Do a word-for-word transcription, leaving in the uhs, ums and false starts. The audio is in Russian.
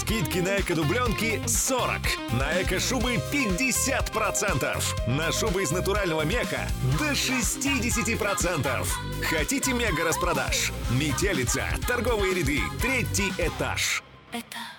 Скидки на эко-дубленки сорок, на эко-шубы пятьдесят процентов, на шубы из натурального меха до шестьдесят процентов. Хотите мега распродаж? Метелица, торговые ряды, третий этаж. Это